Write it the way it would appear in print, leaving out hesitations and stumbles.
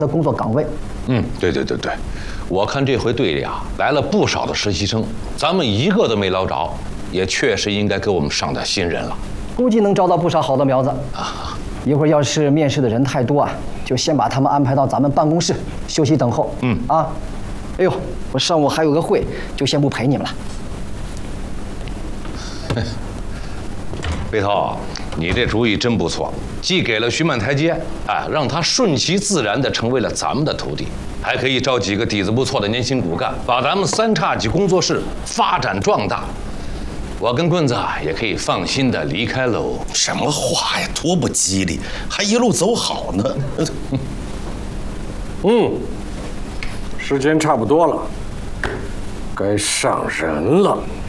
的工作岗位。 对，我看这回队里啊来了不少的实习生，咱们一个都没捞着，也确实应该给我们上点新人了。 估计能招到不少好的苗子啊。一会儿要是面试的人太多啊，就先把他们安排到咱们办公室休息等候。哎呦，我上午还有个会，就先不陪你们了。 贝涛，你这主意真不错，既给了徐曼台阶，让他顺其自然地成为了咱们的徒弟，还可以招几个底子不错的年轻骨干，把咱们三叉戟工作室发展壮大。我跟棍子也可以放心地离开喽。 什么话呀，多不吉利，还一路走好呢。 时间差不多了，该上人了。